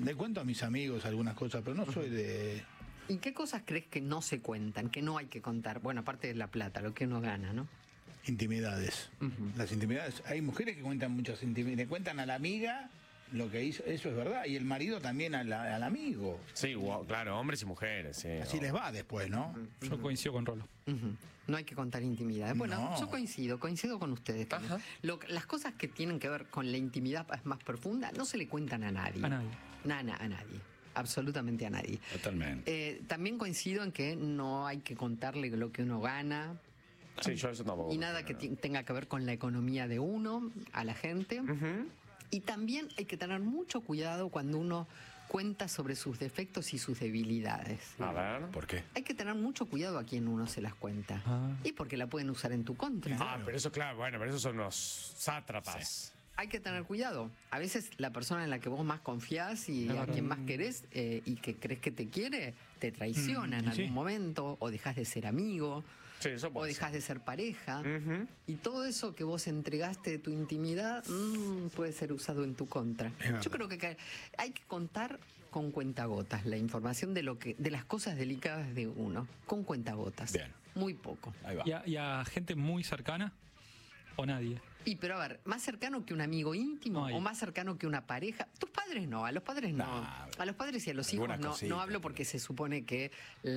Le cuento a mis amigos algunas cosas, pero no soy de... ¿Y qué cosas crees que no se cuentan, que no hay que contar? Bueno, aparte de la plata, lo que uno gana, ¿no? Intimidades. Las intimidades. Hay mujeres que cuentan muchas intimidades. Le cuentan a la amiga lo que hizo, eso es verdad. Y el marido también al amigo. Sí, claro, hombres y mujeres. Sí, Así les va después, ¿no? Yo coincido con Rolo. No hay que contar intimidades. Bueno, No. yo coincido con ustedes también. Las cosas que tienen que ver con la intimidad más profunda no se le cuentan a nadie. A nadie. A nadie. Absolutamente a nadie. Totalmente. También coincido en que no hay que contarle lo que uno gana. Sí, yo eso tampoco. Y nada que tenga que ver con la economía de uno, a la gente. Y también hay que tener mucho cuidado cuando uno cuenta sobre sus defectos y sus debilidades. A ver. ¿Por qué? Hay que tener mucho cuidado a quien uno se las cuenta. Y porque la pueden usar en tu contra. Ah, pero eso, claro, bueno, pero esos son los sátrapas. Hay que tener cuidado. A veces la persona en la que vos más confías y a quien más querés y que crees que te quiere, te traiciona en algún momento, o dejas de ser amigo, Sí, eso o puede dejas de ser pareja. Ujú. Y todo eso que vos entregaste de tu intimidad puede ser usado en tu contra. verdad. Yo creo que hay que contar con cuentagotas la información de las cosas delicadas de uno. Con cuentagotas. Bien. Muy poco. Ahí va. ¿Y a gente muy cercana o nadie? Pero a ver, más cercano que un amigo íntimo No hay. o más cercano que una pareja. Tus padres no, a los padres no. Nah, A los padres y a los hijos algunas no, cositas, no hablo porque se supone que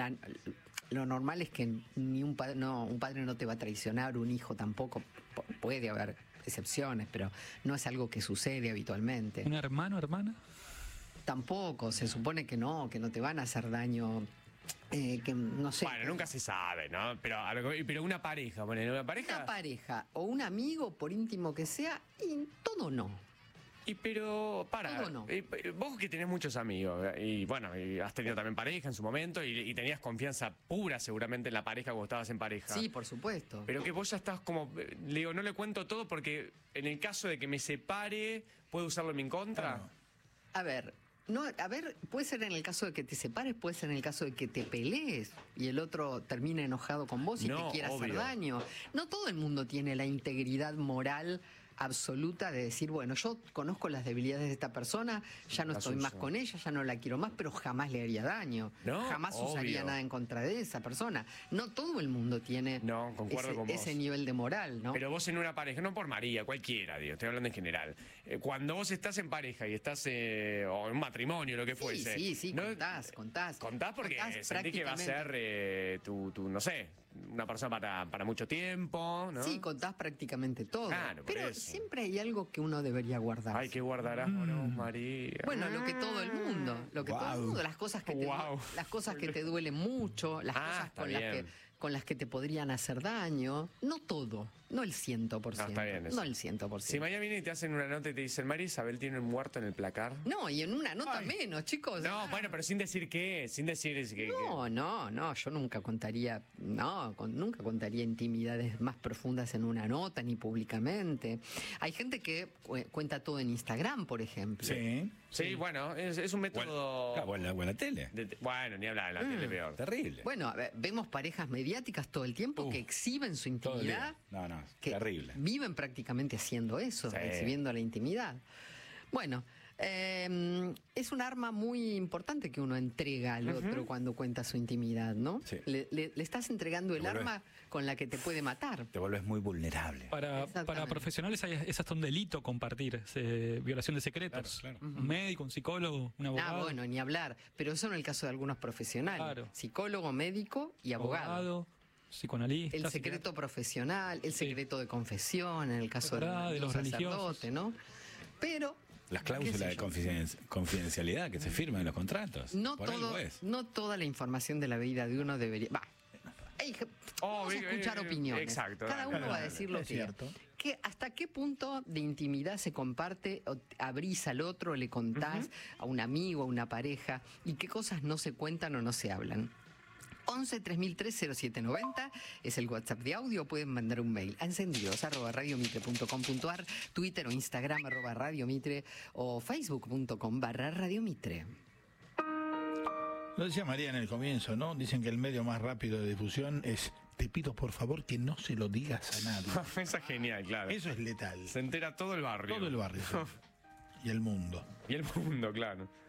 lo normal es que ni un padre no te va a traicionar, un hijo tampoco. Puede haber excepciones, pero no es algo que sucede habitualmente. ¿Un hermano, hermana? Tampoco, se supone que no te van a hacer daño. Que no sé. Bueno, nunca se sabe, ¿no? Pero una pareja, bueno, una pareja. Una pareja o un amigo, por íntimo que sea, y todo no. Pero, Todo no. Vos que tenés muchos amigos, y bueno, y has tenido también pareja en su momento, y tenías confianza pura seguramente en la pareja cuando estabas en pareja. Sí, por supuesto. Pero que vos ya estás como, le digo, no le cuento todo porque en el caso de que me separe, ¿puedo usarlo en mi contra? A ver, puede ser en el caso de que te separes, puede ser en el caso de que te pelees y el otro termine enojado con vos y No, te quiera hacer obvio. daño. No todo el mundo tiene la integridad moral absoluta de decir, bueno, yo conozco las debilidades de esta persona, ya no Las estoy más uso. con ella, ya no la quiero más, pero jamás le haría daño. No, Jamás usaría obvio. nada en contra de esa persona. No todo el mundo tiene No, concuerdo con vos. ese nivel de moral, ¿no? Pero vos en una pareja, no por María, cualquiera, digo, estoy hablando en general. Cuando vos estás en pareja y estás, o en un matrimonio, lo que fuese. Sí, ¿no? contás. Contás porque Contás sentís que va a ser tu, no sé, una persona para mucho tiempo, ¿no? Sí, contás prácticamente todo. Claro, por pero eso. siempre hay algo que uno debería guardar. Ay, ¿qué guardarás o no, María? Bueno, lo que todo el mundo, todo el mundo, las cosas que las cosas que te duelen mucho, las cosas está bien. con las que te podrían hacer daño, no todo, no el 100%. No, está bien eso. No el 100%. Si mañana viene y te hacen una nota y te dicen, María Isabel tiene un muerto en el placar. No, y en una nota menos, chicos. No, bueno, pero sin decir qué, sin decir que... No, yo nunca contaría, nunca contaría intimidades más profundas en una nota ni públicamente. Hay gente que cuenta todo en Instagram, por ejemplo. Sí. Sí, bueno, es un método... Buena tele. Bueno, ni hablar, en la tele peor. Terrible. Bueno, a ver, vemos parejas mediáticas todo el tiempo que exhiben su Todo el intimidad. día. No, Que terrible. viven prácticamente haciendo eso, Sí. exhibiendo la intimidad. Bueno, es un arma muy importante que uno entrega al otro cuando cuenta su intimidad, ¿no? Sí. Le estás entregando el Te vuelve- arma con la que te puede matar. Te vuelves muy vulnerable. Para Exactamente. profesionales es hasta un delito compartir violación de secretos. Claro, Un médico, un psicólogo, un abogado. Bueno, ni hablar. Pero eso en el caso de algunos profesionales. Claro. Psicólogo, médico y abogado. Psicoanalista. El secreto profesional, el secreto de confesión, en el caso Es verdad, de un los religiosos. sacerdote, ¿no? Pero Las qué cláusulas sé de yo, confidencialidad que se firman en los contratos. no Por algo todo, es. no toda la información de la vida de uno debería. Vamos a escuchar opiniones. exacto, Cada uno dale, va a dale. decir lo Es que cierto. ¿Hasta qué punto de intimidad se comparte, o abrís al otro, le contás a un amigo, a una pareja, y qué cosas no se cuentan o no se hablan? 11 3003 0790 es el WhatsApp de audio. Pueden mandar un mail a encendidos@radiomitre.com.ar, Twitter o Instagram @radiomitre o facebook.com/radiomitre. Lo decía María en el comienzo, ¿no? Dicen que el medio más rápido de difusión es: te pido por favor que no se lo digas a nadie. Esa es genial, claro. Eso es letal. Se entera todo el barrio. Todo el barrio. Y el mundo. Y el mundo, claro.